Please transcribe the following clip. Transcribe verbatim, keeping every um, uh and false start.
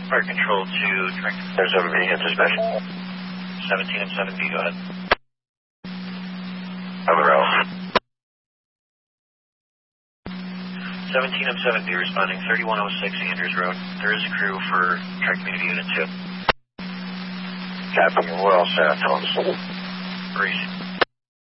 Fire control to direct. There's seven B, hit dispatch. seventeen and seven B, go ahead. On the rail. seventeen of seven B responding, thirty-one oh six Andrews Road. There is a crew for Tri-Community Unit two. Copy, we're all set, Thomas. Breeze.